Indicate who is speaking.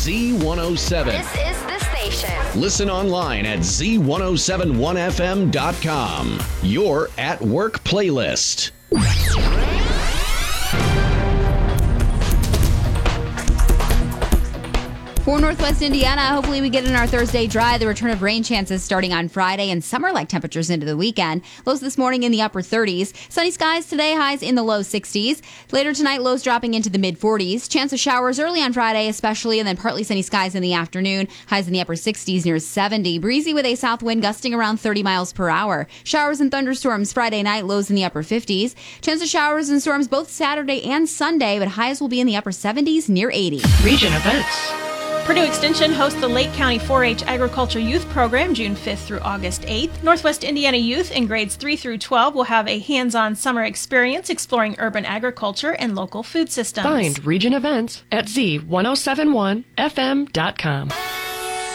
Speaker 1: Z107.
Speaker 2: This is the station.
Speaker 1: Listen online at z1071fm.com. Your at work playlist.
Speaker 3: For Northwest Indiana, hopefully we get in our Thursday dry. The return of rain chances starting on Friday and summer-like temperatures into the weekend. Lows this morning in the upper 30s. Sunny skies today, highs in the low 60s. Later tonight, lows dropping into the mid-40s. Chance of showers early on Friday especially, and then partly sunny skies in the afternoon. Highs in the upper 60s near 70. Breezy with a south wind gusting around 30 miles per hour. Showers and thunderstorms Friday night, lows in the upper 50s. Chance of showers and storms both Saturday and Sunday, but highs will be in the upper 70s near 80.
Speaker 4: Region events. Purdue Extension hosts the Lake County 4-H Agriculture Youth Program June 5th through August 8th. Northwest Indiana youth in grades 3 through 12 will have a hands-on summer experience exploring urban agriculture and local food systems.
Speaker 5: Find region events at z1071fm.com.